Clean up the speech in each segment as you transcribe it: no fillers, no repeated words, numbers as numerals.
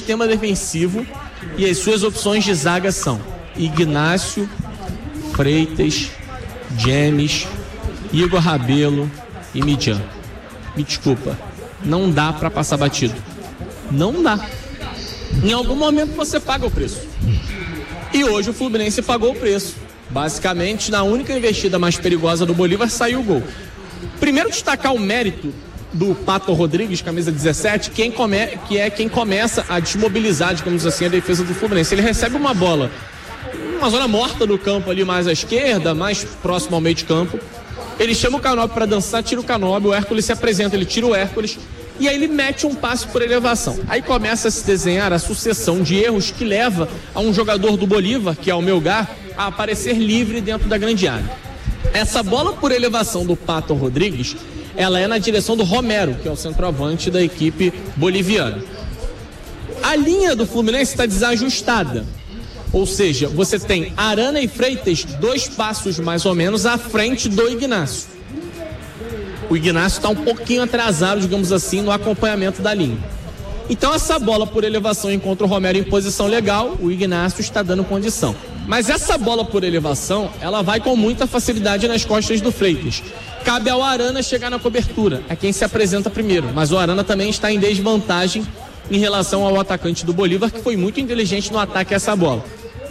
sistema defensivo e as suas opções de zaga são Ignácio, Freitas, James, Igor Rabelo e Midjan. Me desculpa, não dá pra passar batido. Não dá. Em algum momento você paga o preço. E hoje o Fluminense pagou o preço. Basicamente, na única investida mais perigosa do Bolívar, saiu o gol. Primeiro, destacar o mérito do Pato Rodrigues, camisa 17, que é quem começa a desmobilizar, digamos assim, a defesa do Fluminense. Ele recebe uma bola, uma zona morta do campo ali mais à esquerda, mais próximo ao meio de campo. Ele chama o Canóbio para dançar, tira o Canóbio, o Hércules se apresenta, ele tira o Hércules e aí ele mete um passe por elevação. Aí começa a se desenhar a sucessão de erros que leva a um jogador do Bolívar, que é o Melgar, a aparecer livre dentro da grande área. Essa bola por elevação do Pato Rodrigues, ela é na direção do Romero, que é o centroavante da equipe boliviana. A linha do Fluminense está desajustada. Ou seja, você tem Arana e Freitas 2 passos mais ou menos à frente do Ignácio. O Ignácio está um pouquinho atrasado, digamos assim, no acompanhamento da linha. Então essa bola por elevação encontra o Romero em posição legal, o Ignácio está dando condição. Mas essa bola por elevação, ela vai com muita facilidade nas costas do Freitas. Cabe ao Arana chegar na cobertura, é quem se apresenta primeiro. Mas o Arana também está em desvantagem em relação ao atacante do Bolívar, que foi muito inteligente no ataque a essa bola.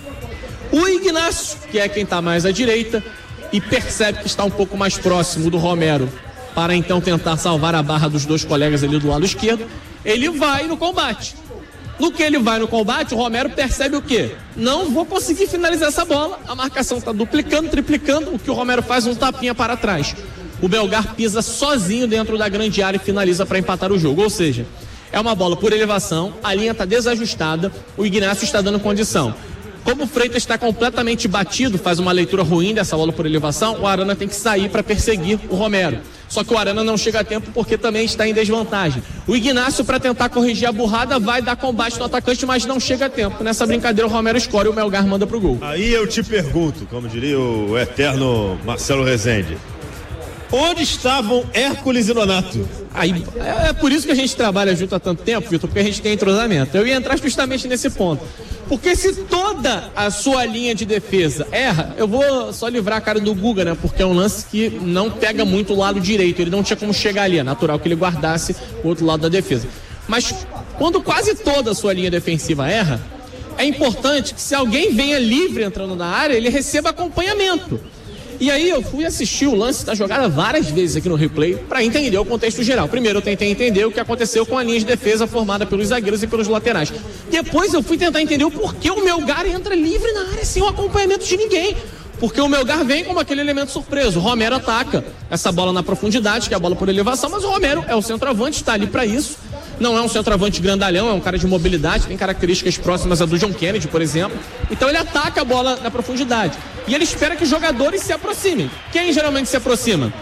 O Ignácio, que é quem está mais à direita, e percebe que está um pouco mais próximo do Romero, para então tentar salvar a barra dos 2 colegas ali do lado esquerdo, ele vai no combate. No que ele vai no combate, o Romero percebe o quê? Não vou conseguir finalizar essa bola, a marcação está duplicando, triplicando, o que o Romero faz um tapinha para trás. O Melgar pisa sozinho dentro da grande área e finaliza para empatar o jogo, ou seja, é uma bola por elevação, a linha está desajustada, o Ignácio está dando condição. Como o Freitas está completamente batido, faz uma leitura ruim dessa bola por elevação, o Arana tem que sair para perseguir o Romero. Só que o Arana não chega a tempo porque também está em desvantagem. O Ignácio, para tentar corrigir a burrada, vai dar combate no atacante, mas não chega a tempo. Nessa brincadeira, o Romero escolhe e o Melgar manda pro gol. Aí eu te pergunto, como diria o eterno Marcelo Rezende, onde estavam Hércules e Nonato? Aí, é por isso que a gente trabalha junto há tanto tempo, Vitor, porque a gente tem entrosamento. Eu ia entrar justamente nesse ponto. Porque se toda a sua linha de defesa erra, eu vou só livrar a cara do Guga, né? Porque é um lance que não pega muito o lado direito, ele não tinha como chegar ali, é natural que ele guardasse o outro lado da defesa. Mas quando quase toda a sua linha defensiva erra, é importante que se alguém venha livre entrando na área, ele receba acompanhamento. E aí eu fui assistir o lance da jogada várias vezes aqui no replay para entender o contexto geral. Primeiro eu tentei entender o que aconteceu com a linha de defesa formada pelos zagueiros e pelos laterais. Depois eu fui tentar entender o porquê o Melgar entra livre na área sem o acompanhamento de ninguém. Porque o Melgar vem como aquele elemento surpreso. O Romero ataca essa bola na profundidade, que é a bola por elevação, mas o Romero é o centroavante, está ali para isso. Não é um centroavante grandalhão, é um cara de mobilidade, tem características próximas a do John Kennedy, por exemplo. Então ele ataca a bola na profundidade. E ele espera que os jogadores se aproximem. Quem geralmente se aproxima?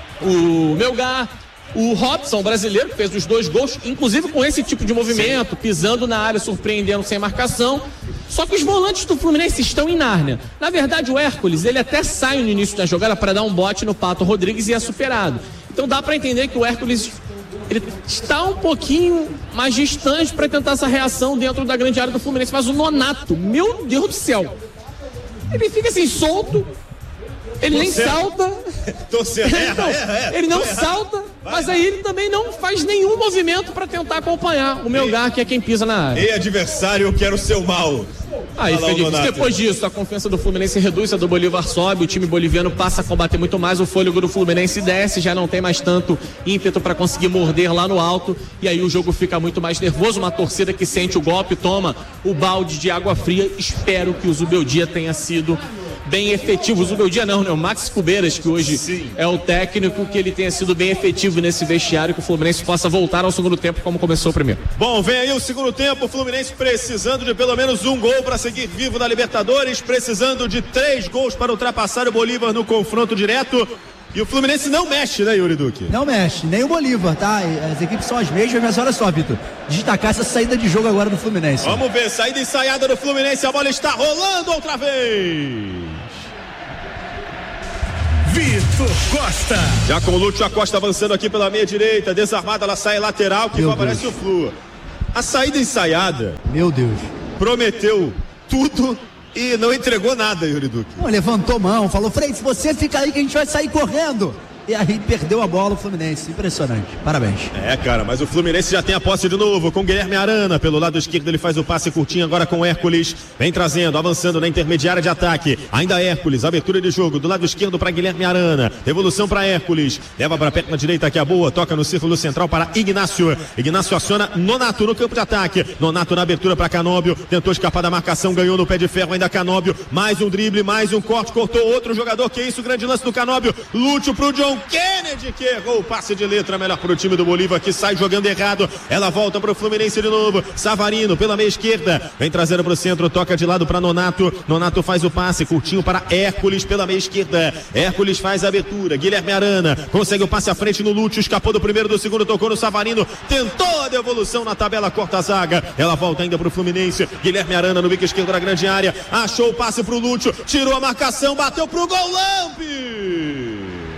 O Melgar, o Robson, brasileiro, que fez os 2 gols, inclusive com esse tipo de movimento, pisando na área, surpreendendo sem marcação. Só que os volantes do Fluminense estão em Nárnia. Na verdade, o Hércules, ele até sai no início da jogada para dar um bote no Pato Rodrigues e é superado. Então dá para entender que o Hércules, ele está um pouquinho mais distante para tentar essa reação dentro da grande área do Fluminense. Mas o Nonato, meu Deus do céu, ele fica assim solto, ele nem salta. Ele não salta, mas aí ele também não faz nenhum movimento para tentar acompanhar o Melgar, que é quem pisa na área. Ei, adversário, eu quero o seu mal. Aí fica difícil. Depois disso, a confiança do Fluminense reduz, a do Bolívar sobe, o time boliviano passa a combater muito mais, o fôlego do Fluminense desce, já não tem mais tanto ímpeto para conseguir morder lá no alto, e aí o jogo fica muito mais nervoso, uma torcida que sente o golpe, toma o balde de água fria. Espero que o Zubeldia tenha sido bem efetivo. O Zubeldia não, né? O Max Cubeiras, que hoje é o técnico, que ele tenha sido bem efetivo nesse vestiário, que o Fluminense possa voltar ao segundo tempo como começou o primeiro. Bom, vem aí o segundo tempo, o Fluminense precisando de pelo menos 1 gol para seguir vivo na Libertadores, precisando de 3 gols para ultrapassar o Bolívar no confronto direto. E o Fluminense não mexe, né, Yuri Duque? Não mexe, nem o Bolívar, tá? As equipes são as mesmas, mas olha só, Vitor, destacar essa saída de jogo agora do Fluminense. Vamos ver, saída ensaiada do Fluminense, a bola está rolando outra vez. Vitor Costa. Já com o Lúcio Acosta avançando aqui pela meia direita, desarmada, ela sai lateral, que favorece o Flu. A saída ensaiada, meu Deus, prometeu tudo e não entregou nada, Yuri Duque. Não, levantou mão, falou: Freitas, você fica aí que a gente vai sair correndo. E aí perdeu a bola o Fluminense. Impressionante. Parabéns. Cara, mas o Fluminense já tem a posse de novo com Guilherme Arana. Pelo lado esquerdo ele faz o passe curtinho agora com Hércules. Vem trazendo, avançando na intermediária de ataque. Ainda Hércules, abertura de jogo do lado esquerdo para Guilherme Arana. Devolução para Hércules. Leva para a perna direita que é a boa. Toca no círculo central para Ignácio. Ignácio aciona Nonato no campo de ataque. Nonato na abertura para Canóbio. Tentou escapar da marcação, ganhou no pé de ferro ainda Canóbio. Mais um drible, mais um corte. Cortou outro jogador. Que isso, grande lance do Canóbio. Lúcio pro John Kennedy, que errou o passe de letra, melhor pro time do Bolívar, que sai jogando errado. Ela volta pro Fluminense de novo. Savarino pela meia esquerda, vem trazendo pro centro, toca de lado para Nonato. Nonato faz o passe curtinho para Hércules pela meia esquerda. Hércules faz a abertura. Guilherme Arana consegue o passe à frente no Lúcio, escapou do primeiro, do segundo, tocou no Savarino, tentou a devolução na tabela, corta a zaga. Ela volta ainda pro Fluminense. Guilherme Arana no bico esquerdo da grande área, achou o passe pro Lúcio, tirou a marcação, bateu pro gol. Lampe!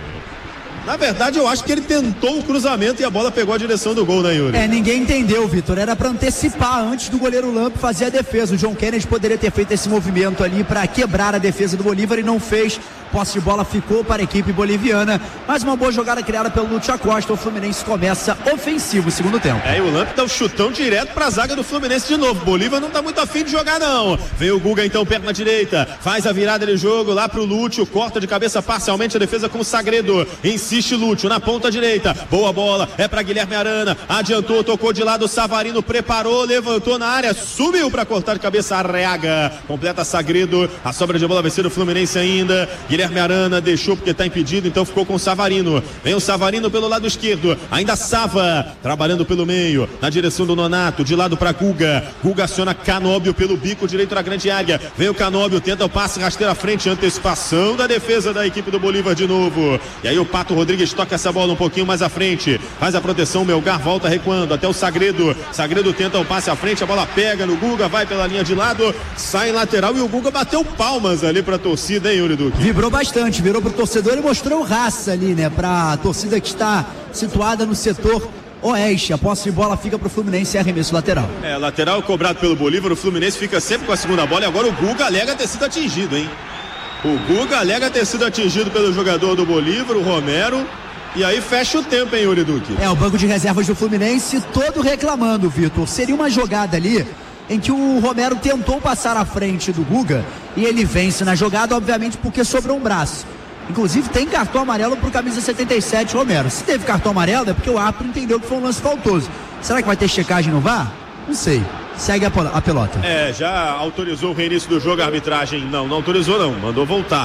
Na verdade, eu acho que ele tentou o cruzamento e a bola pegou a direção do gol, né, Yuri? Ninguém entendeu, Vitor. Era para antecipar antes do goleiro Lampe fazer a defesa. O John Kennedy poderia ter feito esse movimento ali para quebrar a defesa do Bolívar e não fez. Posse de bola ficou para a equipe boliviana. Mais uma boa jogada criada pelo Lúcio Acosta. O Fluminense começa ofensivo no segundo tempo. E o Lampe dá um chutão direto para a zaga do Fluminense de novo. Bolívar não tá muito afim de jogar, não. Vem o Guga então, perna direita. Faz a virada de jogo lá pro Lúcio. Corta de cabeça parcialmente a defesa com o Sagredo. Insiste Lúcio na ponta direita. Boa bola. É para Guilherme Arana. Adiantou, tocou de lado. Savarino preparou, levantou na área. Subiu para cortar de cabeça Arreaga. Completa Sagredo. A sobra de bola vai ser do Fluminense ainda. Guilherme Arana deixou porque está impedido, então ficou com o Savarino. Vem o Savarino pelo lado esquerdo. Ainda Sava trabalhando pelo meio. Na direção do Nonato. De lado para Guga. Guga aciona Canóbio pelo bico direito da grande área. Vem o Canóbio, tenta o passe rasteira à frente. Antecipação da defesa da equipe do Bolívar de novo. E aí o Pato Rodrigues toca essa bola um pouquinho mais à frente. Faz a proteção. Melgar volta recuando até o Sagredo. Sagredo tenta o passe à frente. A bola pega no Guga. Vai pela linha de lado. Sai em lateral. E o Guga bateu palmas ali para a torcida, hein, Yuri Duque? Vibrou bastante, virou pro torcedor e mostrou raça ali, né? Pra torcida que está situada no setor oeste. A posse de bola fica pro Fluminense e arremesso lateral. Lateral cobrado pelo Bolívar. O Fluminense fica sempre com a segunda bola. E agora o Guga alega ter sido atingido, hein? O Guga alega ter sido atingido pelo jogador do Bolívar, o Romero. E aí fecha o tempo, hein, Yuri Duque? O banco de reservas do Fluminense todo reclamando, Vitor. Seria uma jogada ali em que o Romero tentou passar à frente do Guga e ele vence na jogada, obviamente porque sobrou um braço. Inclusive tem cartão amarelo pro camisa 77, Romero. Se teve cartão amarelo é porque o árbitro entendeu que foi um lance faltoso. Será que vai ter checagem no VAR? Não sei. Segue a pelota. Já autorizou o reinício do jogo, a arbitragem não autorizou não, mandou voltar.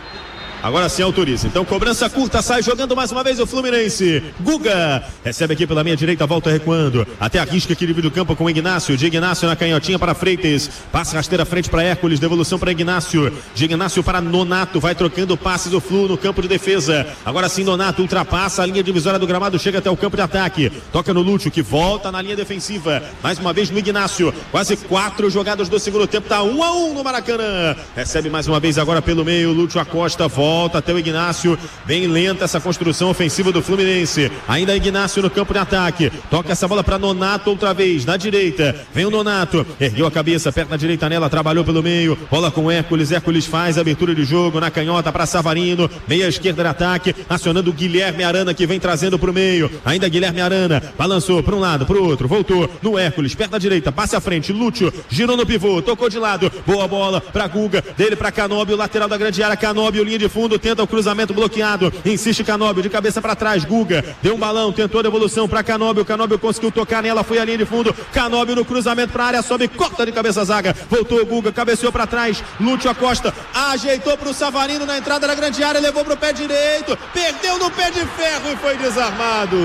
Agora sim autoriza. Então cobrança curta, sai jogando mais uma vez o Fluminense. Guga recebe aqui pela minha direita, volta recuando. Até a risca aqui divide o campo com o Ignácio. De Ignácio na canhotinha para Freitas. Passa rasteira à frente para Hércules. Devolução para Ignácio. De Ignácio para Nonato. Vai trocando passes o Flu no campo de defesa. Agora sim Nonato ultrapassa a linha divisória do gramado. Chega até o campo de ataque. Toca no Lúcio que volta na linha defensiva. Mais uma vez no Ignácio. Quase 4 jogadas do segundo tempo. Tá 1-1 no Maracanã. Recebe mais uma vez agora pelo meio. Lúcio Acosta volta até o Ignácio, bem lenta essa construção ofensiva do Fluminense, ainda Ignácio no campo de ataque, toca essa bola para Nonato outra vez, na direita, vem o Nonato, ergueu a cabeça, perna direita nela, trabalhou pelo meio, bola com Hércules, Hércules faz a abertura de jogo, na canhota para Savarino, meia esquerda de ataque, acionando o Guilherme Arana que vem trazendo para o meio, ainda Guilherme Arana, balançou para um lado, para o outro, voltou no Hércules, perna direita, passe à frente, Lúcio, girou no pivô, tocou de lado, boa bola para Guga, dele para Canóbio, lateral da grande área, Canóbio, linha de fundo, tenta o cruzamento bloqueado, insiste Canóbio de cabeça para trás, Guga deu um balão, tentou a devolução para Canóbio, Canóbio conseguiu tocar nela, foi a linha de fundo, Canóbio no cruzamento para a área, sobe, corta de cabeça a zaga, voltou o Guga, cabeceou para trás, Lúcio Acosta ajeitou para o Savarino na entrada da grande área, levou para o pé direito, perdeu no pé de ferro e foi desarmado.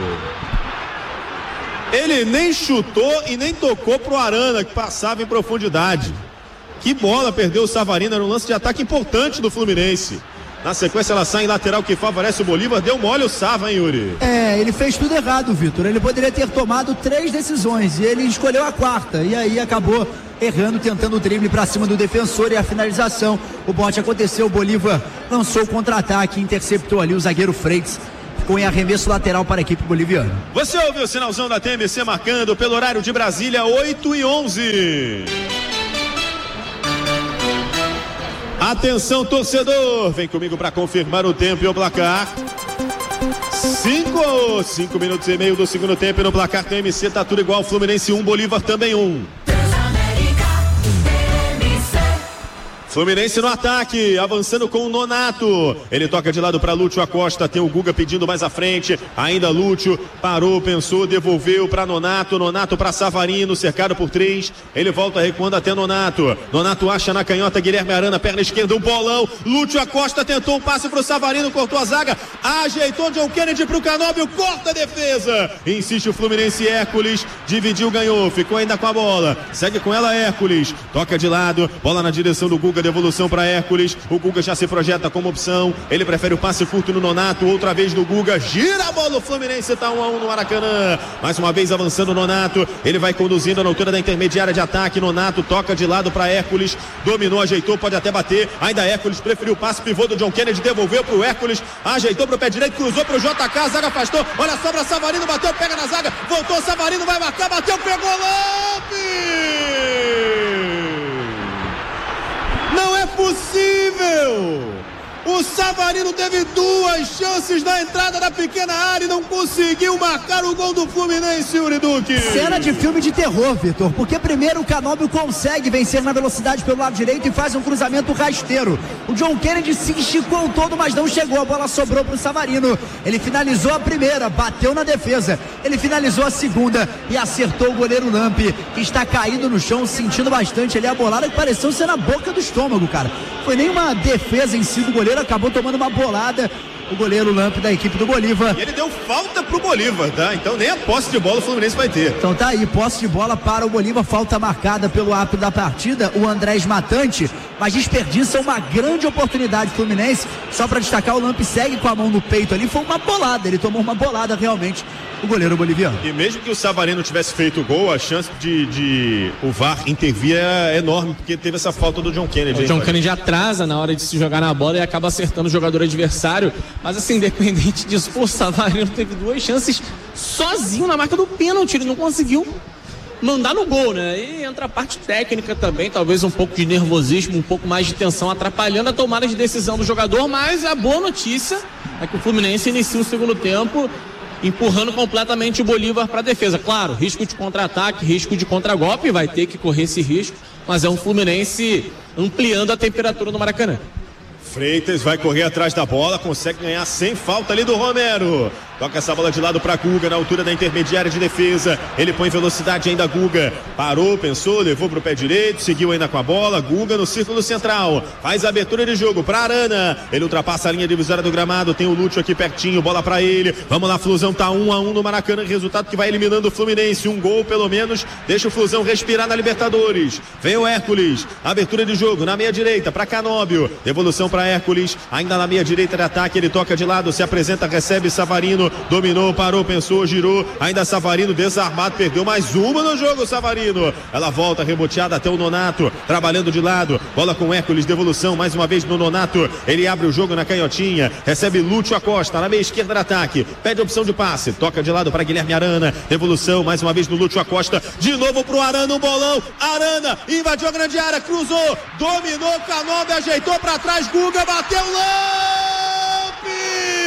Ele nem chutou e nem tocou pro Arana que passava em profundidade. Que bola perdeu o Savarino, era um lance de ataque importante do Fluminense. Na sequência ela sai em lateral que favorece o Bolívar, deu mole o Sava, hein, Yuri? Ele fez tudo errado, Vitor. Ele poderia ter tomado 3 decisões e ele escolheu a 4ª e aí acabou errando, tentando o drible para cima do defensor e a finalização. O bote aconteceu, o Bolívar lançou o contra-ataque, interceptou ali o zagueiro Freitas. ficou em arremesso lateral para a equipe boliviana. Você ouviu o sinalzão da TMC marcando pelo horário de Brasília, 8h11. Atenção, torcedor, vem comigo para confirmar o tempo e o placar. 5 minutos e meio do segundo tempo e no placar TMC tá tudo igual, Fluminense 1, Bolívar também 1. Fluminense no ataque, avançando com o Nonato. Ele toca de lado para Lúcio Acosta, tem o Guga pedindo mais à frente. Ainda Lúcio, parou, pensou, devolveu para Nonato. Nonato para Savarino, cercado por 3. Ele volta recuando até Nonato. Nonato acha na canhota Guilherme Arana, perna esquerda, um bolão. Lúcio Acosta tentou um passe para o Savarino, cortou a zaga. Ajeitou John Kennedy para o Canóbio, corta a defesa. Insiste o Fluminense, Hércules. Dividiu, ganhou, ficou ainda com a bola. Segue com ela, Hércules. Toca de lado, bola na direção do Guga. Devolução para Hércules, o Guga já se projeta como opção, ele prefere o passe curto no Nonato, outra vez no Guga, gira a bola, o Fluminense tá 1-1 no Maracanã, mais uma vez avançando o Nonato, ele vai conduzindo na altura da intermediária de ataque, Nonato toca de lado para Hércules, dominou, ajeitou, pode até bater, ainda Hércules preferiu o passe pivô do John Kennedy, devolveu pro Hércules, ajeitou pro pé direito, cruzou pro JK, a zaga afastou, olha só pra Savarino, bateu, pega na zaga, voltou, Savarino vai marcar, bateu, pegou, Lopes! Não é possível! O Savarino teve 2 chances na entrada da pequena área e não conseguiu marcar o gol do Fluminense, Yuri Duque. Cena de filme de terror, Vitor, porque primeiro o Canóbio consegue vencer na velocidade pelo lado direito e faz um cruzamento rasteiro. O John Kennedy se esticou todo, mas não chegou, a bola sobrou para o Savarino. Ele finalizou a primeira, bateu na defesa. Ele finalizou a segunda e acertou o goleiro Lampe, que está caído no chão, sentindo bastante ali a bolada que pareceu ser na boca do estômago, cara. Foi nem uma defesa em si do goleiro, acabou tomando uma bolada o goleiro Lampe da equipe do Bolívar. E ele deu falta pro Bolívar, tá? Então nem a posse de bola o Fluminense vai ter. Então tá aí, posse de bola para o Bolívar, falta marcada pelo árbitro da partida, o Andrés Matante, mas desperdiça uma grande oportunidade Fluminense. Só para destacar, o Lampe segue com a mão no peito ali, foi uma bolada, ele tomou uma bolada realmente, o goleiro boliviano. E mesmo que o Savarino tivesse feito o gol, a chance de o VAR intervir é enorme, porque teve essa falta do John Kennedy. O John Kennedy atrasa na hora de se jogar na bola e acaba acertando o jogador adversário, mas assim, independente disso, o Savarino teve 2 chances sozinho na marca do pênalti, ele não conseguiu mandar no gol, né? E entra a parte técnica também, talvez um pouco de nervosismo, um pouco mais de tensão, atrapalhando a tomada de decisão do jogador, mas a boa notícia é que o Fluminense inicia o segundo tempo empurrando completamente o Bolívar para a defesa. Claro, risco de contra-ataque, risco de contra-golpe, vai ter que correr esse risco, mas é um Fluminense ampliando a temperatura no Maracanã. Freitas vai correr atrás da bola, consegue ganhar sem falta ali do Romero. Toca essa bola de lado para Guga na altura da intermediária de defesa. Ele põe velocidade ainda, Guga. Parou, pensou, levou pro pé direito, seguiu ainda com a bola. Guga no círculo central. Faz a abertura de jogo para Arana. Ele ultrapassa a linha divisória do gramado. Tem o Lúcio aqui pertinho, bola para ele. Vamos lá, Flusão tá 1-1 no Maracanã. Resultado que vai eliminando o Fluminense. Um gol pelo menos. Deixa o Flusão respirar na Libertadores. Vem o Hércules. Abertura de jogo na meia direita para Canóbio. Devolução para Hércules. Ainda na meia direita de ataque. Ele toca de lado, se apresenta, recebe Savarino. Dominou, parou, pensou, girou, ainda Savarino desarmado, perdeu mais uma no jogo, Savarino. Ela volta, reboteada até o Nonato, trabalhando de lado, bola com Hércules, devolução, mais uma vez no Nonato, ele abre o jogo na canhotinha, recebe Lúcio Acosta, na meia esquerda do ataque, pede opção de passe, toca de lado para Guilherme Arana, devolução, mais uma vez no Lúcio Acosta, de novo pro Arana, um bolão, Arana, invadiu a grande área, cruzou, dominou, Canóbio, ajeitou para trás, Guga, bateu, Lampe!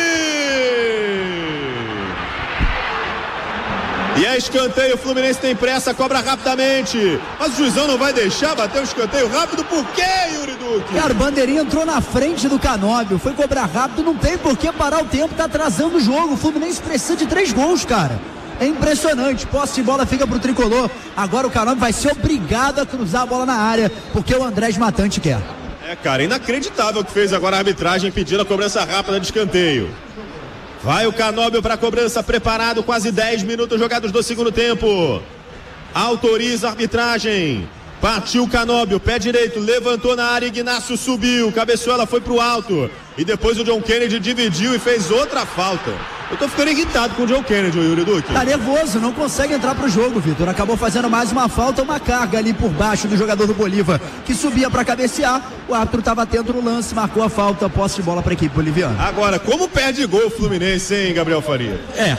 E é escanteio, o Fluminense tem pressa, cobra rapidamente. Mas o juizão não vai deixar bater o escanteio rápido, por quê, Yuri Duque? Cara, o bandeirinha entrou na frente do Canóbio, foi cobrar rápido, não tem por que parar o tempo, tá atrasando o jogo. O Fluminense precisa de 3 gols, cara. É impressionante, posse de bola fica pro tricolor. Agora o Canóbio vai ser obrigado a cruzar a bola na área, porque o Andrés Matante quer. É, cara, inacreditável o que fez agora a arbitragem pedindo a cobrança rápida de escanteio. Vai o Canóbio para a cobrança, preparado, quase 10 minutos jogados do segundo tempo. Autoriza a arbitragem. Partiu o Canóbio, pé direito, levantou na área, Ignacio subiu, cabeçou, ela foi pro alto. E depois o John Kennedy dividiu e fez outra falta. Eu tô ficando irritado com o John Kennedy, o Yuri Duque. Tá nervoso, não consegue entrar pro jogo, Vitor. Acabou fazendo mais uma falta, uma carga ali por baixo do jogador do Bolívar, que subia pra cabecear. O árbitro tava atento no lance, marcou a falta, posse de bola pra equipe boliviana. Agora, como perde gol o Fluminense, hein, Gabriel Faria?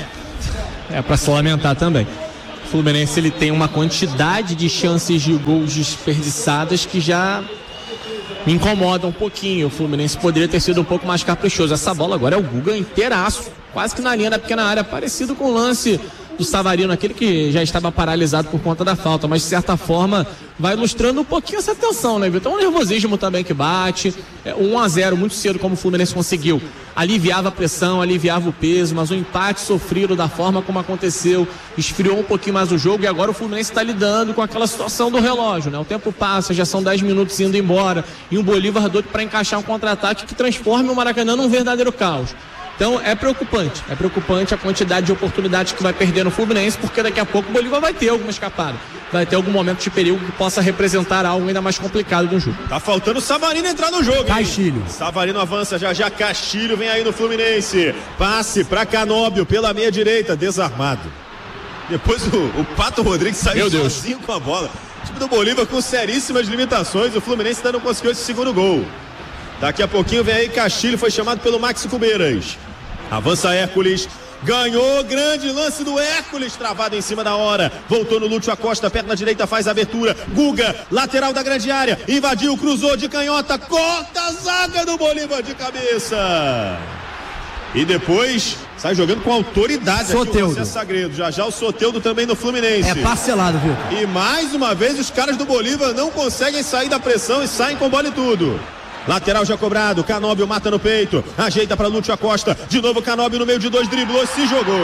É pra se lamentar também. O Fluminense, ele tem uma quantidade de chances de gols desperdiçadas que já me incomoda um pouquinho. O Fluminense poderia ter sido um pouco mais caprichoso. Essa bola agora é o Guga inteiraço, quase que na linha da pequena área, parecido com o lance do Savarino, aquele que já estava paralisado por conta da falta, mas de certa forma vai ilustrando um pouquinho essa tensão, né, Vitor? Um nervosismo também que bate. 1-0 muito cedo, como o Fluminense conseguiu, aliviava a pressão, aliviava o peso, mas o empate sofrido da forma como aconteceu esfriou um pouquinho mais o jogo, e agora o Fluminense está lidando com aquela situação do relógio, né? O tempo passa, já são 10 minutos indo embora, e um Bolívar doido para encaixar um contra-ataque que transforme o Maracanã num verdadeiro caos. Então é preocupante a quantidade de oportunidades que vai perder no Fluminense, porque daqui a pouco o Bolívar vai ter alguma escapada, vai ter algum momento de perigo que possa representar algo ainda mais complicado no jogo. Tá faltando o Savarino entrar no jogo, hein? Castilho. Savarino avança, já Castilho vem aí no Fluminense, passe pra Canóbio pela meia direita, desarmado. Depois o Pato Rodrigues saiu sozinho com a bola. O time do Bolívar com seríssimas limitações, o Fluminense ainda não conseguiu esse segundo gol. Daqui a pouquinho vem aí Castilho, foi chamado pelo Maxi Cubeiras. Avança Hércules, ganhou, grande lance do Hércules, travado em cima da hora. Voltou no Lúcio Acosta, perna direita faz a abertura. Guga, lateral da grande área, invadiu, cruzou de canhota, corta a zaga do Bolívar de cabeça. E depois sai jogando com autoridade Soteldo. Aqui o Sagredo. Já o Soteldo também no Fluminense. É parcelado, viu? E mais uma vez os caras do Bolívar não conseguem sair da pressão e saem com bola e tudo. Lateral já cobrado, Canóbio mata no peito, ajeita para Lúcio Acosta, de novo Canóbio no meio de dois, driblou, se jogou.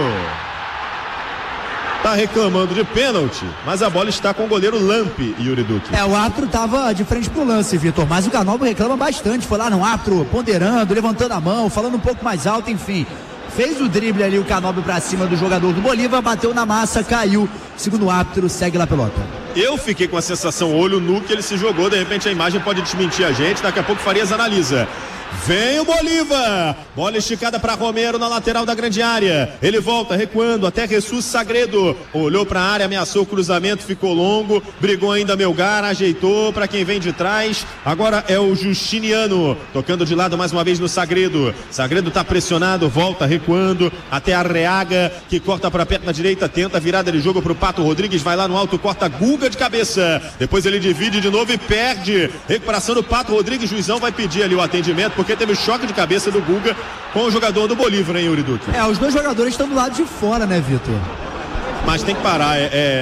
Tá reclamando de pênalti, mas a bola está com o goleiro Lampe, Yuri Duque. O árbitro tava de frente pro lance, Vitor, mas o Canóbio reclama bastante, foi lá no árbitro ponderando, levantando a mão, falando um pouco mais alto, enfim. Fez o drible ali, o Canóbio pra cima do jogador do Bolívar, bateu na massa, caiu. Segundo o árbitro, segue lá a pelota. Eu fiquei com a sensação, olho nu, que ele se jogou, de repente a imagem pode desmentir a gente, daqui a pouco Farias analisa. Vem o Bolívar, bola esticada para Romero na lateral da grande área, ele volta recuando até Jesus Sagredo, olhou para a área, ameaçou o cruzamento, ficou longo, brigou ainda Melgar, ajeitou para quem vem de trás, agora é o Justiniano, tocando de lado mais uma vez no Sagredo tá pressionado, volta recuando até Arreaga, que corta para a perna direita, tenta a virada de jogo para o Pato Rodrigues, vai lá no alto, corta Guga de cabeça, depois ele divide de novo e perde, recuperação do Pato Rodrigues, juizão vai pedir ali o atendimento, porque teve choque de cabeça do Guga com o jogador do Bolívar, hein, Yuri Duque? Os dois jogadores estão do lado de fora, né, Vitor? Mas tem que parar,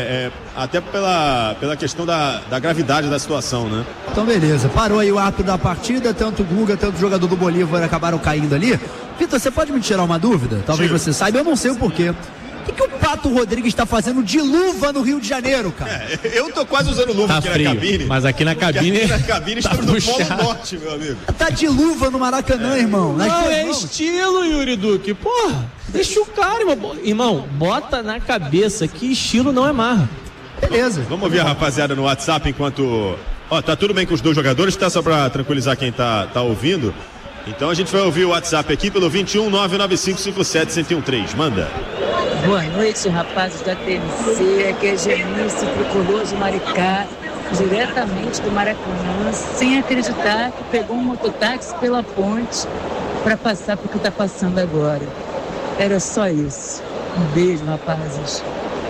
até pela questão da gravidade da situação, né? Então beleza, parou aí o árbitro da partida, tanto o Guga, tanto o jogador do Bolívar acabaram caindo ali. Vitor, você pode me tirar uma dúvida? Talvez você saiba, eu não sei o porquê. O que o Pato Rodrigues está fazendo de luva no Rio de Janeiro, cara? Eu tô quase usando luva aqui frio, na cabine. mas aqui na cabine estamos no Polo Norte, meu amigo. Tá de luva no Maracanã, irmão. Não, é estilo, Yuri Duque. Porra, deixa o cara, irmão. Bota na cabeça que estilo não é marra. Beleza. Vamos ouvir a rapaziada no WhatsApp enquanto... tá tudo bem com os dois jogadores, tá? Só pra tranquilizar quem tá ouvindo. Então a gente vai ouvir o WhatsApp aqui pelo 21 995 57 1013. Manda. Boa noite, rapazes da TNC. Aqui é Genice, tricolor de Maricá, diretamente do Maracanã, sem acreditar que pegou um mototáxi pela ponte para passar por que está passando agora. Era só isso. Um beijo, rapazes.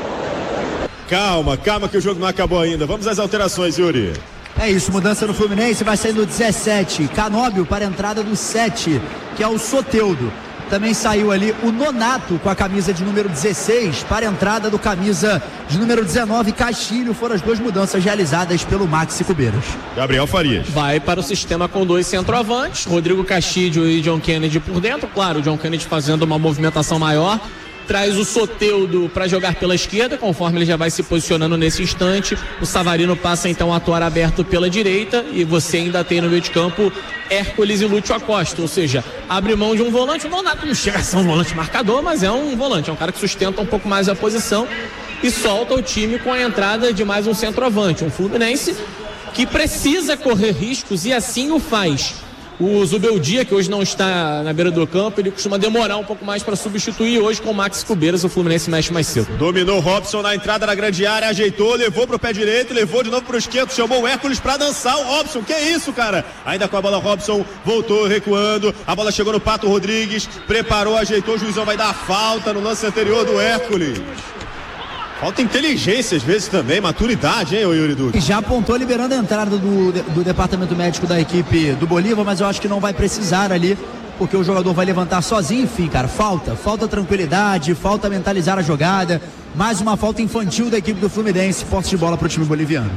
Calma que o jogo não acabou ainda. Vamos às alterações, Yuri. É isso, mudança no Fluminense, vai saindo 17, Canóbio para a entrada do 7, que é o Soteldo. Também saiu ali o Nonato com a camisa de número 16 para a entrada do camisa de número 19, Castilho. Foram as duas mudanças realizadas pelo Maxi Cubeiras. Gabriel Farias. Vai para o sistema com dois centroavantes, Rodrigo Castilho e John Kennedy por dentro. Claro, o John Kennedy fazendo uma movimentação maior. Traz o Soteldo para jogar pela esquerda, conforme ele já vai se posicionando nesse instante. O Savarino passa então a atuar aberto pela direita e você ainda tem no meio de campo Hércules e Lúcio Acosta, ou seja, abre mão de um volante. O Nonato não chega a ser um volante marcador, mas é um volante, é um cara que sustenta um pouco mais a posição e solta o time com a entrada de mais um centroavante, um Fluminense que precisa correr riscos e assim o faz. O Zubeldia, que hoje não está na beira do campo, ele costuma demorar um pouco mais para substituir. Hoje, com o Max Cubeiras, o Fluminense mexe mais cedo. Dominou o Robson na entrada da grande área, ajeitou, levou pro pé direito, levou de novo pro esquerdo, chamou o Hércules para dançar. O Robson, que isso, cara? Ainda com a bola, Robson voltou recuando. A bola chegou no Pato Rodrigues, preparou, ajeitou. O juizão vai dar a falta no lance anterior do Hércules. Falta inteligência às vezes também, maturidade, hein, Yuri Duque? Já apontou liberando a entrada do departamento médico da equipe do Bolívar, mas eu acho que não vai precisar ali, porque o jogador vai levantar sozinho. Enfim, cara, falta tranquilidade, falta mentalizar a jogada. Mais uma falta infantil da equipe do Fluminense, posse de bola pro time boliviano.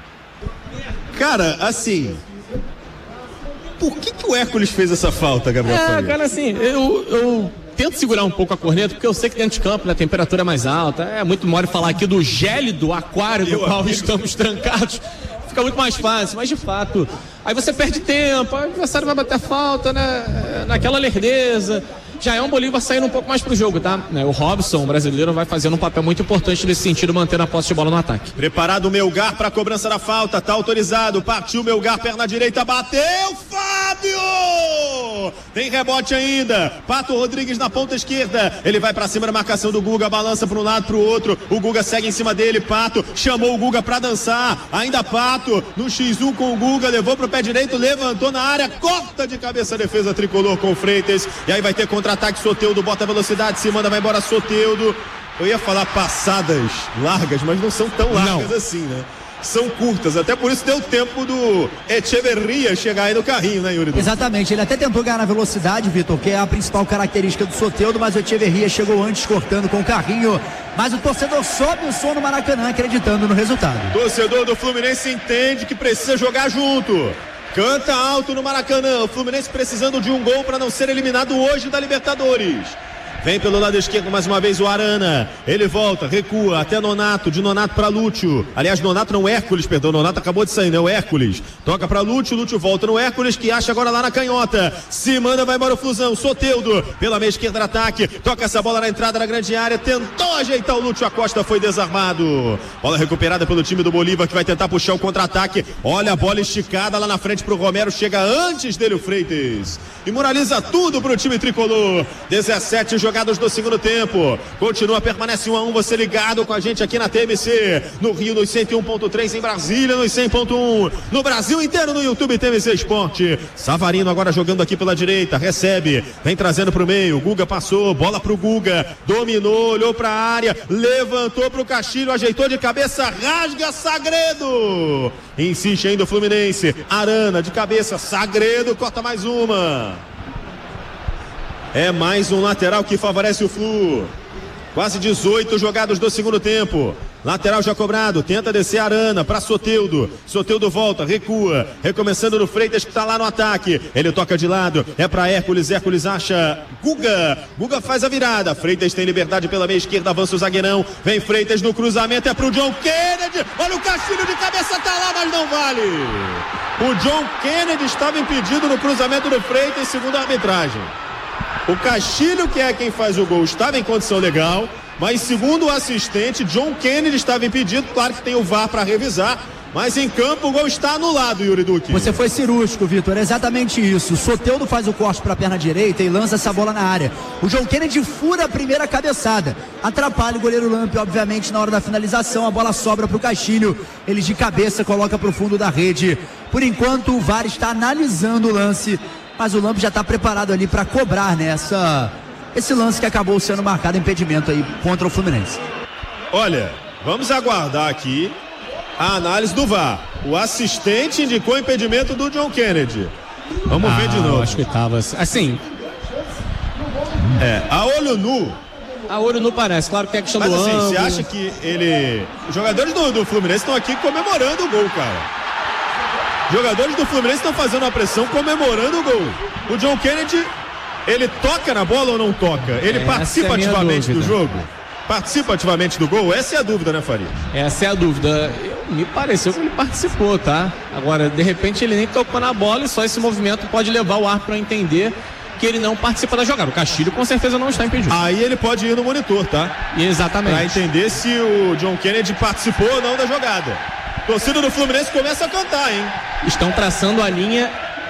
Cara, assim, por que o Hércules fez essa falta, Gabriel? Cara, assim, eu tento segurar um pouco a corneta, porque eu sei que dentro de campo, né, a temperatura é mais alta. É muito mole falar aqui do gélido aquário do qual estamos trancados. Fica muito mais fácil, mas de fato, aí você perde tempo, o adversário vai bater falta, né, naquela lerdeza. Já é um Bolívar saindo um pouco mais pro jogo, tá? O Robson, o brasileiro, vai fazendo um papel muito importante nesse sentido, mantendo a posse de bola no ataque. Preparado o Melgar para a cobrança da falta, tá autorizado, partiu o Melgar, perna direita, bateu, Fábio! Tem rebote ainda, Pato Rodrigues na ponta esquerda, ele vai para cima da marcação do Guga, balança para um lado, para o outro, o Guga segue em cima dele, Pato chamou o Guga para dançar, ainda Pato no X1 com o Guga, levou pro pé direito, levantou na área, corta de cabeça a defesa tricolor com o Freitas, e aí vai ter contra-ataque, Soteldo bota velocidade, se manda, vai embora Soteldo. Eu ia falar passadas largas, mas não são tão largas assim, né? São curtas, até por isso deu tempo do Echeverria chegar aí no carrinho, né, Yuri? Exatamente, ele até tentou ganhar na velocidade, Vitor, que é a principal característica do Soteldo, mas o Echeverria chegou antes cortando com o carrinho, mas o torcedor sobe o som no Maracanã acreditando no resultado. O torcedor do Fluminense entende que precisa jogar junto. Canta alto no Maracanã, o Fluminense precisando de um gol para não ser eliminado hoje da Libertadores. Vem pelo lado esquerdo mais uma vez o Arana, ele volta, recua até Nonato, de Nonato para Lúcio, aliás Nonato não, Hércules, perdão, Nonato acabou de sair, né, o Hércules, toca para Lúcio, Lúcio volta no Hércules, que acha agora lá na canhota, se manda, vai embora o Flusão, Soteldo, pela meia esquerda no ataque, toca essa bola na entrada da grande área, tentou ajeitar o Lúcio, a Costa foi desarmado, bola recuperada pelo time do Bolívar, que vai tentar puxar o contra-ataque, olha a bola esticada lá na frente pro Romero, chega antes dele o Freitas, e moraliza tudo pro time tricolor, 17 jogadores do segundo tempo, continua, permanece 1-1, você ligado com a gente aqui na TMC, no Rio nos 101.3, em Brasília nos 100.1, no Brasil inteiro no YouTube TMC Esporte. Savarino agora jogando aqui pela direita, recebe, vem trazendo pro meio, Guga passou, bola pro Guga, dominou, olhou pra área, levantou pro Castilho, ajeitou de cabeça, rasga Sagredo, insiste ainda o Fluminense, Arana de cabeça, Sagredo, corta mais uma. É mais um lateral que favorece o Flu. Quase 18 jogados do segundo tempo. Lateral já cobrado, tenta descer Arana para Soteldo. Soteldo volta, recua, recomeçando no Freitas que está lá no ataque. Ele toca de lado, é para Hércules. Hércules acha Guga. Guga faz a virada. Freitas tem liberdade pela meia esquerda, avança o zagueirão. Vem Freitas no cruzamento, é pro John Kennedy. Olha o Castilho de cabeça, tá lá, mas não vale. O John Kennedy estava impedido no cruzamento do Freitas, segundo a arbitragem. O Castilho, que é quem faz o gol, estava em condição legal, mas segundo o assistente, John Kennedy estava impedido. Claro que tem o VAR para revisar, mas em campo o gol está anulado, Yuri Duque. Você foi cirúrgico, Vitor, é exatamente isso. O Soteldo faz o corte para a perna direita e lança essa bola na área. O John Kennedy fura a primeira cabeçada, atrapalha o goleiro Lampe, obviamente, na hora da finalização. A bola sobra para o Castilho, ele de cabeça coloca para o fundo da rede. Por enquanto o VAR está analisando o lance, mas o Lampe já está preparado ali para cobrar, né, esse lance que acabou sendo marcado, impedimento aí contra o Fluminense. Olha, vamos aguardar aqui a análise do VAR. O assistente indicou impedimento do John Kennedy. Vamos ver de novo. Acho que estava assim. A olho nu. A olho nu parece, claro que é questão do ângulo. Mas assim, você acha que ele... Os jogadores do Fluminense estão aqui comemorando o gol, cara. Jogadores do Fluminense estão fazendo uma pressão, comemorando o gol. O John Kennedy, ele toca na bola ou não toca? Ele participa ativamente do jogo? Participa ativamente do gol? Essa é a dúvida, né, Faria? Essa é a dúvida. Me pareceu que ele participou, tá? Agora, de repente, ele nem tocou na bola e só esse movimento pode levar o árbitro a entender que ele não participa da jogada. O Castilho com certeza não está impedido. Aí ele pode ir no monitor, tá? Exatamente. Para entender se o John Kennedy participou ou não da jogada. Torcida do Fluminense começa a cantar, hein? Estão traçando a linha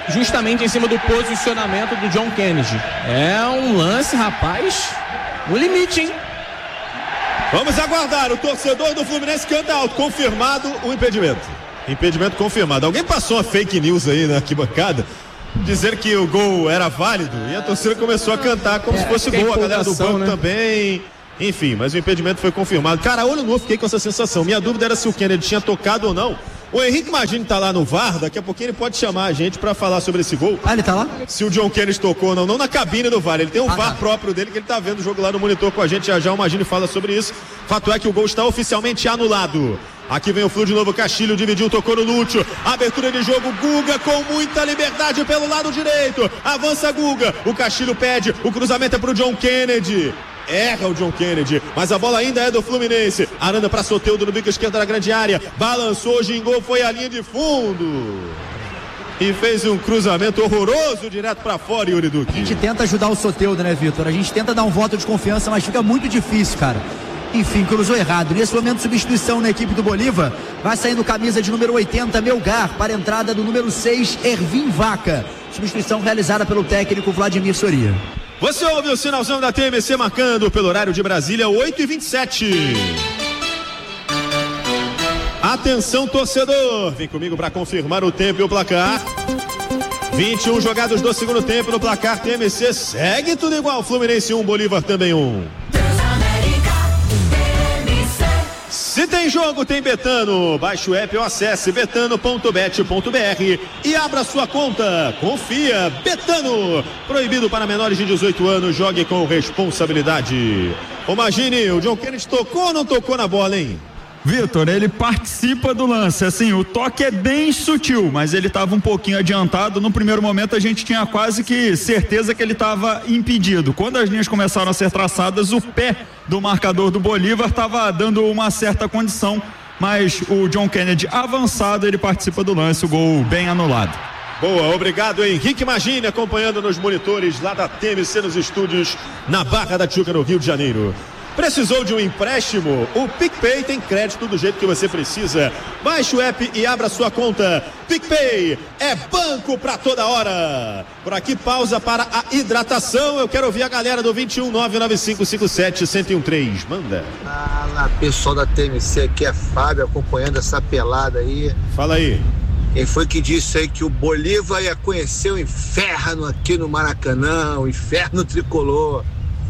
justamente em cima do posicionamento do John Kennedy. É um lance, rapaz, no limite, hein? Vamos aguardar, o torcedor do Fluminense canta alto, confirmado o impedimento. Impedimento confirmado. Alguém passou uma fake news aí na arquibancada, dizer que o gol era válido, e a torcida começou a cantar como se fosse gol, a galera do banco, né, também. Enfim, mas o impedimento foi confirmado. Cara, olho novo, fiquei com essa sensação. Minha dúvida era se o Kennedy tinha tocado ou não. O Henrique Magini tá lá no VAR, daqui a pouquinho ele pode chamar a gente pra falar sobre esse gol. Ah, ele tá lá? Se o John Kennedy tocou ou não, não na cabine do VAR, ele tem um VAR próprio dele que ele tá vendo o jogo lá no monitor com a gente, já o Magini fala sobre isso. Fato é que o gol está oficialmente anulado. Aqui vem o Flu de novo, Castilho dividiu, tocou no Lúcio, abertura de jogo, Guga com muita liberdade pelo lado direito, avança Guga, o Castilho pede, o cruzamento é pro John Kennedy. Erra o John Kennedy, mas a bola ainda é do Fluminense. Aranda para Soteldo no bico esquerdo da grande área. Balançou, gingou, foi a linha de fundo. E fez um cruzamento horroroso direto para fora, Yuri Duque. A gente tenta ajudar o Soteldo, né, Vitor? A gente tenta dar um voto de confiança, mas fica muito difícil, cara. Enfim, cruzou errado. Nesse momento, substituição na equipe do Bolívar. Vai saindo camisa de número 80, Melgar, para a entrada do número 6, Ervin Vaca. Substituição realizada pelo técnico Vladimir Soria. Você ouve o sinalzão da TMC marcando pelo horário de Brasília, 8h27. Atenção, torcedor, vem comigo para confirmar o tempo e o placar. 21 jogados do segundo tempo no placar TMC, segue tudo igual, Fluminense 1, Bolívar também 1. Se tem jogo, tem Betano. Baixe o app ou acesse betano.bet.br e abra sua conta. Confia, Betano. Proibido para menores de 18 anos, jogue com responsabilidade. Imagine, o John Kennedy tocou ou não tocou na bola, hein? Vitor, ele participa do lance, assim, o toque é bem sutil, mas ele estava um pouquinho adiantado. No primeiro momento a gente tinha quase que certeza que ele estava impedido. Quando as linhas começaram a ser traçadas, o pé do marcador do Bolívar estava dando uma certa condição, mas o John Kennedy avançado, ele participa do lance, o gol bem anulado. Boa, obrigado, Henrique Magini, acompanhando nos monitores lá da TMC nos estúdios na Barra da Tijuca, no Rio de Janeiro. Precisou de um empréstimo? O PicPay tem crédito do jeito que você precisa. Baixe o app e abra sua conta. PicPay é banco pra toda hora. Por aqui, pausa para a hidratação. Eu quero ouvir a galera do 21995571013. Manda. Fala, pessoal da TMC, aqui é Fábio acompanhando essa pelada aí. Fala aí. Quem foi que disse aí que o Bolívar ia conhecer o inferno aqui no Maracanã, o inferno tricolor?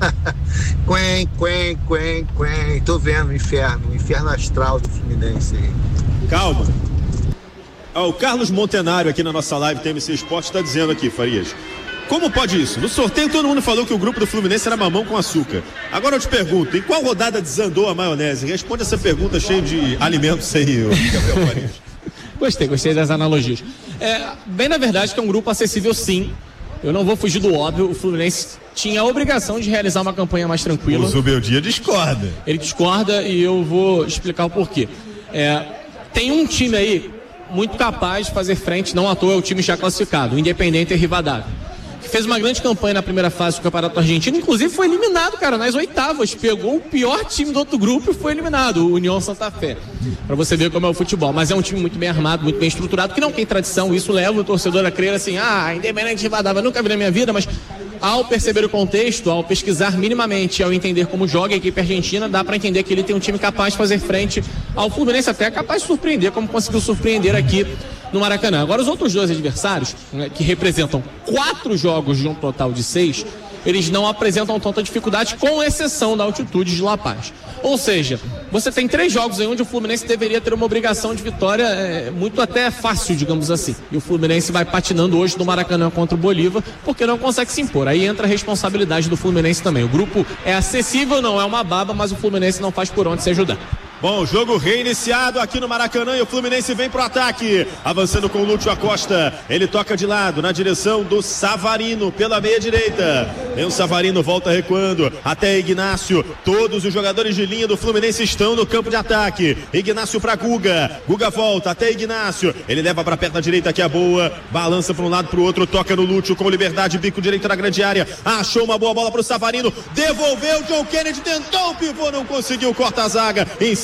Quen. Tô vendo o inferno astral do Fluminense aí. Calma. O Carlos Montenário aqui na nossa live TMC Esporte está dizendo aqui, Farias, como pode isso? No sorteio todo mundo falou que o grupo do Fluminense era mamão com açúcar. Agora eu te pergunto, em qual rodada desandou a maionese? Responde essa pergunta cheia de alimentos aí, Gabriel Farias. Gostei das analogias. Bem na verdade que é um grupo acessível, sim. Eu não vou fugir do óbvio, o Fluminense tinha a obrigação de realizar uma campanha mais tranquila. O Zubeldia discorda. Ele discorda e eu vou explicar o porquê. Tem um time aí muito capaz de fazer frente, não à toa é o time já classificado, o Independiente Rivadavia, que fez uma grande campanha na primeira fase do Campeonato Argentino, inclusive foi eliminado, cara, nas oitavas, pegou o pior time do outro grupo e foi eliminado, o União Santa Fé, pra você ver como é o futebol, mas é um time muito bem armado, muito bem estruturado, que não tem tradição, isso leva o torcedor a crer assim, Independiente Rivadavia, nunca vi na minha vida, mas ao perceber o contexto, ao pesquisar minimamente, ao entender como joga a equipe argentina, dá para entender que ele tem um time capaz de fazer frente ao Fluminense, até capaz de surpreender, como conseguiu surpreender aqui no Maracanã. Agora, os outros dois adversários, né, que representam 4 jogos de um total de 6, eles não apresentam tanta dificuldade, com exceção da altitude de La Paz. Ou seja, você tem 3 jogos em onde o Fluminense deveria ter uma obrigação de vitória muito até fácil, digamos assim. E o Fluminense vai patinando hoje no Maracanã contra o Bolívar, porque não consegue se impor. Aí entra a responsabilidade do Fluminense também. O grupo é acessível, não é uma baba, mas o Fluminense não faz por onde se ajudar. Bom, jogo reiniciado aqui no Maracanã e o Fluminense vem pro ataque, avançando com o Lúcio Acosta, ele toca de lado na direção do Savarino pela meia direita, vem o Savarino, volta recuando até Ignácio, todos os jogadores de linha do Fluminense estão no campo de ataque, Ignácio pra Guga volta até Ignácio, ele leva pra perna direita que é boa, balança pra um lado pro outro, toca no Lúcio com liberdade, bico direito na grande área, achou uma boa bola pro Savarino, devolveu, John Kennedy tentou o pivô, não conseguiu, corta a zaga, em cima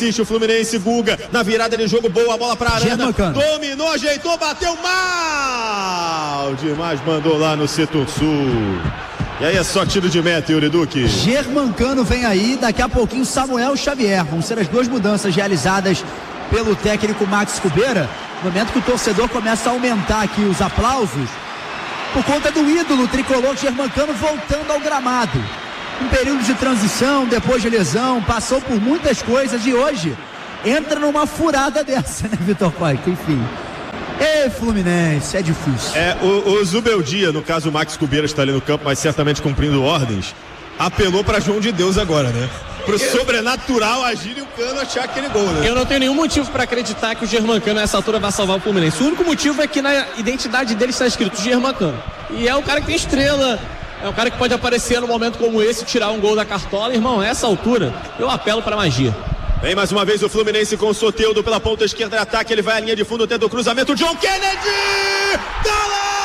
insiste o Fluminense. Guga na virada de jogo, boa bola pra Arana, dominou, ajeitou, bateu mal demais, mandou lá no setor sul. E aí é só tiro de meta, Yuri Duque. Germancano vem aí, daqui a pouquinho Samuel Xavier. Vão ser as duas mudanças realizadas pelo técnico Max Kubeira. No momento que o torcedor começa a aumentar aqui os aplausos, por conta do ídolo tricolor Germancano voltando ao gramado. Um período de transição, depois de lesão, passou por muitas coisas e hoje entra numa furada dessa, né, Vitor Costa? Enfim. Ei, Fluminense, é difícil. O Zubeldia, no caso o Max Kubeira está ali no campo, mas certamente cumprindo ordens, apelou para João de Deus agora, né? Pro sobrenatural agir e o Cano achar aquele gol, né? Eu não tenho nenhum motivo para acreditar que o Germancano nessa altura vai salvar o Fluminense. O único motivo é que na identidade dele está escrito Germancano. E é o cara que tem estrela, é o cara que pode aparecer num momento como esse, tirar um gol da cartola. Irmão, nessa altura, eu apelo para magia. Vem mais uma vez o Fluminense com o Soteldo pela ponta esquerda de ataque. Ele vai à linha de fundo, tendo o cruzamento. John Kennedy! Gol!